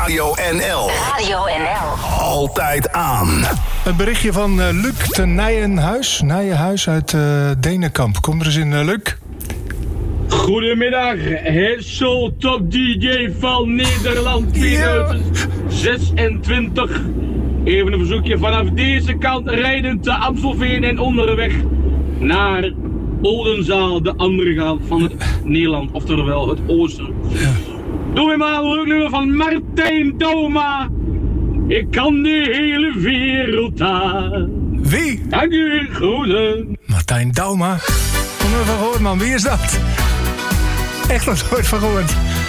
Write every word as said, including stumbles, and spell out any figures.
Radio N L. Radio N L. Altijd aan. Een berichtje van uh, Luc te Nijenhuis. Nijenhuis uit uh, Denenkamp. Kom er eens in, uh, Luc. Goedemiddag, het show top D J van Nederland tweeduizend zesentwintig. Even een verzoekje vanaf deze kant rijden te Amstelveen en onderweg naar Oldenzaal, de andere kant van het Nederland, oftewel het oosten. Ja. Doe me maar een nummer van Martijn Dauma. Ik kan de hele wereld aan. Wie? Dank u, groeten. Martijn Dauma. Nog nooit van gehoord, man. Wie is dat? Echt nog nooit van gehoord.